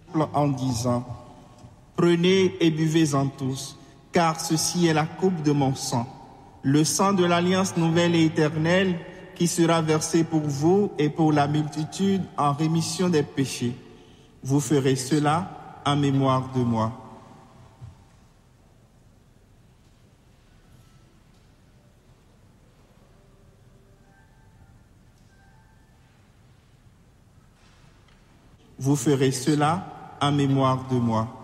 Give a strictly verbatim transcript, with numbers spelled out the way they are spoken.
en disant: Prenez et buvez-en tous, car ceci est la coupe de mon sang, le sang de l'alliance nouvelle et éternelle qui sera versé pour vous et pour la multitude en rémission des péchés. Vous ferez cela en mémoire de moi. Vous ferez cela en mémoire de moi.